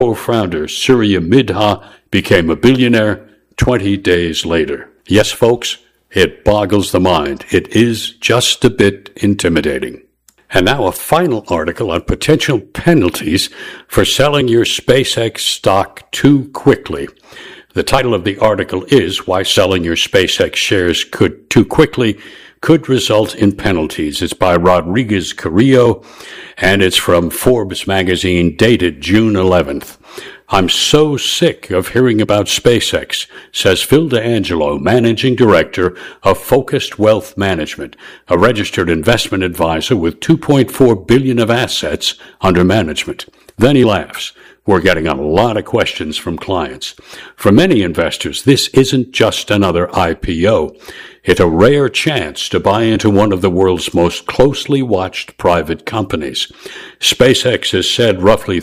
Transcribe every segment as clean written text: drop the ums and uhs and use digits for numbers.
co-founder Surya Midha became a billionaire 20 days later. Yes, folks, it boggles the mind. It is just a bit intimidating. And now a final article on potential penalties for selling your SpaceX stock too quickly. The title of the article is Why Selling Your SpaceX Shares Too Quickly Could Result in Penalties. It's by Rodriguez Carrillo, and it's from Forbes magazine dated June 11th. I'm so sick of hearing about SpaceX, says Phil D'Angelo, managing director of Focused Wealth Management, a registered investment advisor with $2.4 billion of assets under management. Then he laughs. We're getting a lot of questions from clients. For many investors, this isn't just another IPO. It's a rare chance to buy into one of the world's most closely watched private companies. SpaceX has said roughly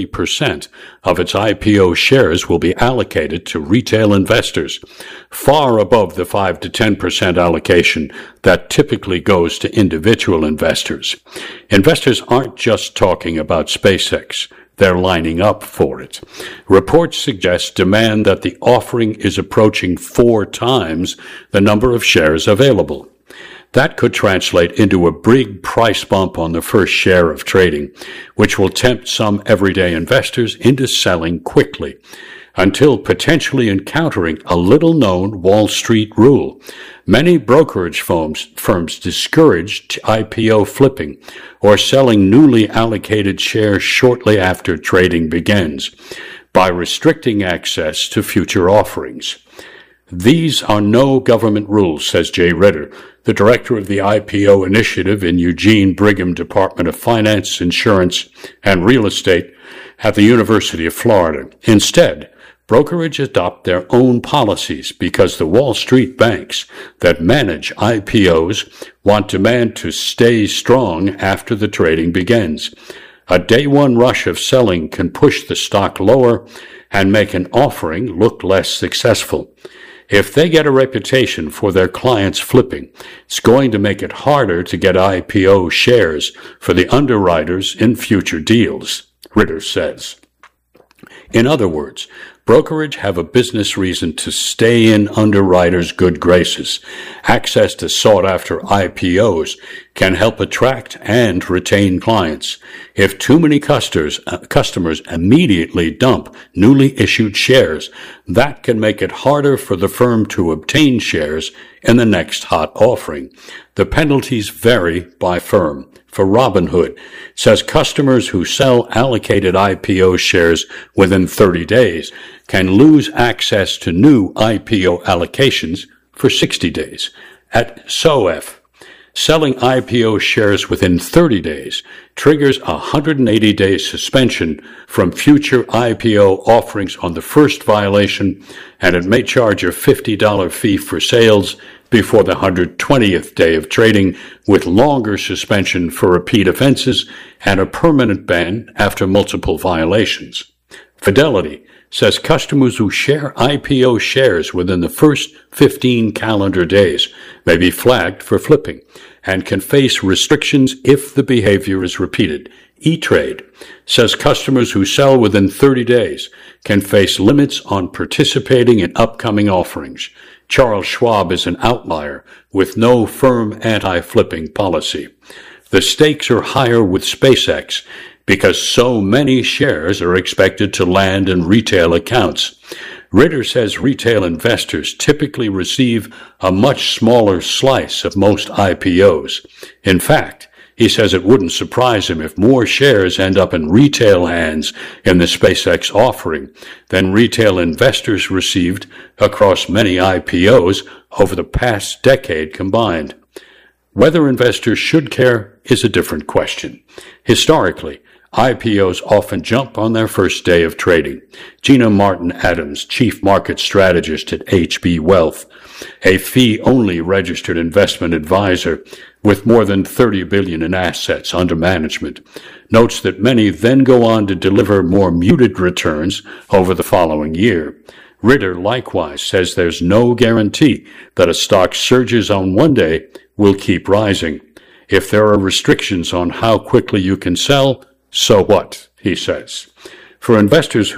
30% of its IPO shares will be allocated to retail investors, far above the 5 to 10% allocation that typically goes to individual investors. Investors aren't just talking about SpaceX. They're lining up for it. Reports suggest demand that the offering is approaching 4 times the number of shares available. That could translate into a big price bump on the first share of trading, which will tempt some everyday investors into selling quickly, until potentially encountering a little-known Wall Street rule. Many brokerage firms discourage IPO flipping or selling newly allocated shares shortly after trading begins by restricting access to future offerings. These are no government rules, says Jay Ritter, the director of the IPO initiative in Eugene Brigham Department of Finance, Insurance, and Real Estate at the University of Florida. Instead, brokerage adopt their own policies because the Wall Street banks that manage IPOs want demand to stay strong after the trading begins. A day one rush of selling can push the stock lower and make an offering look less successful. If they get a reputation for their clients flipping, it's going to make it harder to get IPO shares for the underwriters in future deals, Ritter says. In other words, brokerage have a business reason to stay in underwriters' good graces. Access to sought-after IPOs can help attract and retain clients. If too many customers immediately dump newly issued shares, that can make it harder for the firm to obtain shares in the next hot offering. The penalties vary by firm. For Robinhood, it says customers who sell allocated IPO shares within 30 days can lose access to new IPO allocations for 60 days. At SOEF, selling IPO shares within 30 days triggers a 180-day suspension from future IPO offerings on the first violation, and it may charge a $50 fee for sales before the 120th day of trading, with longer suspension for repeat offenses and a permanent ban after multiple violations. Fidelity says customers who share IPO shares within the first 15 calendar days may be flagged for flipping and can face restrictions if the behavior is repeated. E-Trade says customers who sell within 30 days can face limits on participating in upcoming offerings. Charles Schwab is an outlier with no firm anti-flipping policy. The stakes are higher with SpaceX because so many shares are expected to land in retail accounts. Ritter says retail investors typically receive a much smaller slice of most IPOs. In fact, he says it wouldn't surprise him if more shares end up in retail hands in the SpaceX offering than retail investors received across many IPOs over the past decade combined. Whether investors should care is a different question. Historically, IPOs often jump on their first day of trading. Gina Martin Adams, chief market strategist at HB Wealth, a fee-only registered investment advisor with more than $30 billion in assets under management, notes that many then go on to deliver more muted returns over the following year. Ritter likewise says there's no guarantee that a stock surges on one day will keep rising. If there are restrictions on how quickly you can sell, so what, he says. For investors